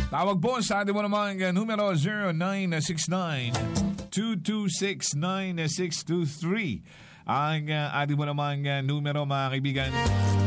Tawag po sa ating mo naman numero 0969-226-9623. Ang ating mo naman numero, mga kaibigan.